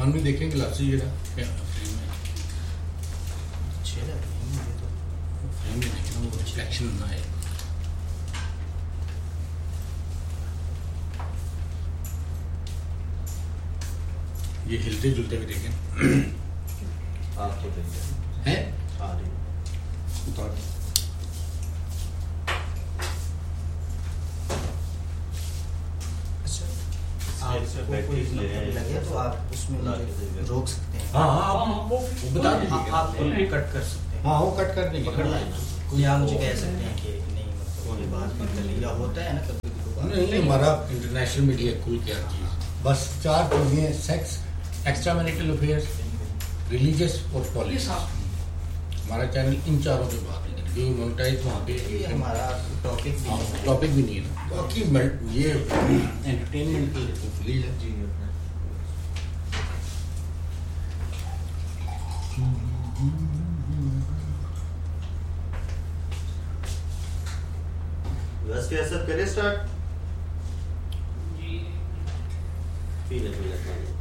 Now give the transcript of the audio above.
हम भी देखें ग्लासेस जरा क्या फ्रेम में अच्छे लग रहे हैं मुझे तो। फ्रेम में देखें ना वो रिफ्लेक्शन ना आए। ये हिलते जुलते भी देखें आपको देखिए हैं आ रही उतार आपको कोई लगे तो आप उसमें मुझे रोक सकते हैं। हाँ हाँ आप वो बता दीजिए आप कट कर सकते हैं। हाँ वो कट कर देंगे पकड़ लेना कोई आप मुझे कह सकते हैं कि नहीं मतलब ये बात नहीं या होता है ना कभी कभी नहीं हमारा इंटरनेशनल मीडिया खुल के हर चीज़ बस 4 चीज़ें sex extra marital affairs religious और पॉलिटिक्स हमारा चैनल इन चारों पे बात है जो मोनेटाइज वहाँ पे ये हमारा टॉपिक भी नहीं है। टॉपिक भी नहीं है ना बाकी ये एंटरटेनमेंट के लिए फील्ड है जी बस कैसे करें स्टार्ट फील है